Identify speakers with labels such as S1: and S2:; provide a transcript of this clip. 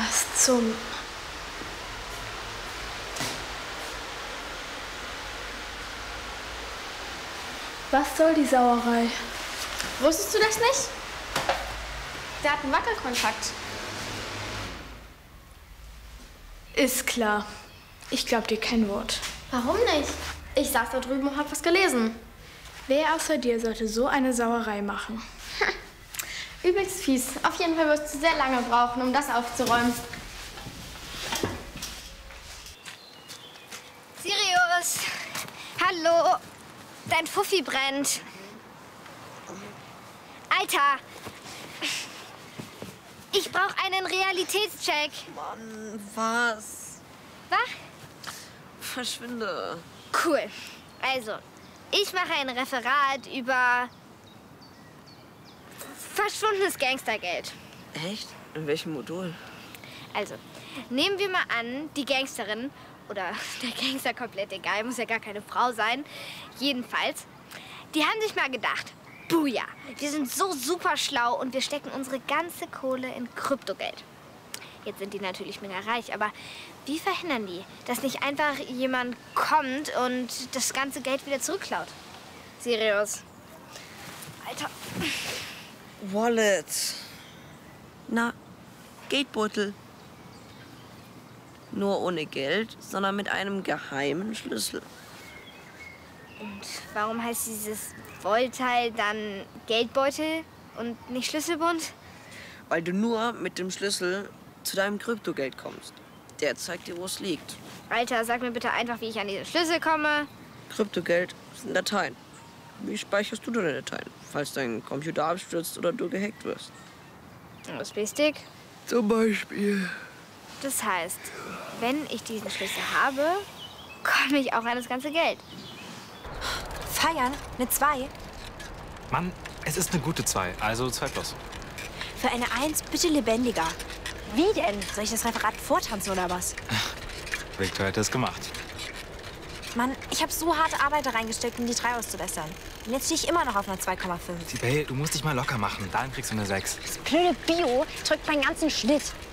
S1: Was zum... Was soll die Sauerei?
S2: Wusstest du das nicht? Der hat einen Wackelkontakt.
S1: Ist klar. Ich glaub dir kein Wort.
S2: Warum nicht? Ich saß da drüben und hab was gelesen.
S1: Wer außer dir sollte so eine Sauerei machen?
S2: Übelst fies. Auf jeden Fall wirst du sehr lange brauchen, um das aufzuräumen.
S3: Sirius! Hallo! Dein Fuffi brennt. Alter! Ich brauche einen Realitätscheck.
S4: Mann, was?
S3: Was?
S4: Verschwinde.
S3: Cool. Also, ich mache ein Referat über verschwundenes Gangstergeld.
S4: Echt? In welchem Modul?
S3: Also, nehmen wir mal an, die Gangsterin oder der Gangster, komplett egal, muss ja gar keine Frau sein. Jedenfalls, die haben sich mal gedacht, Buja, wir sind so super schlau und wir stecken unsere ganze Kohle in Kryptogeld. Jetzt sind die natürlich mega reich, aber wie verhindern die, dass nicht einfach jemand kommt und das ganze Geld wieder zurückklaut? Sirius. Alter.
S4: Wallet. Na, Geldbeutel. Nur ohne Geld, sondern mit einem geheimen Schlüssel.
S3: Und warum heißt dieses Wollteil dann Geldbeutel und nicht Schlüsselbund?
S4: Weil du nur mit dem Schlüssel zu deinem Kryptogeld kommst. Der zeigt dir, wo es liegt.
S3: Alter, sag mir bitte einfach, wie ich an diesen Schlüssel komme.
S4: Kryptogeld sind Dateien. Wie speicherst du deine Dateien, falls dein Computer abstürzt oder du gehackt wirst?
S3: USB-Stick.
S4: Zum Beispiel.
S3: Das heißt, wenn ich diesen Schlüssel habe, komme ich auch an das ganze Geld.
S5: Feiern? Eine 2?
S6: Mann, es ist eine gute 2, also 2+.
S5: Für eine 1 bitte lebendiger. Wie denn? Soll ich das Referat vortanzen oder was?
S6: Victor hätte es gemacht.
S5: Mann, ich habe so harte Arbeit da reingesteckt, um die 3 auszubessern. Und jetzt stehe ich immer noch auf einer 2,5.
S6: Sibel, du musst dich mal locker machen, dann kriegst du eine 6.
S5: Das blöde Bio drückt meinen ganzen Schnitt.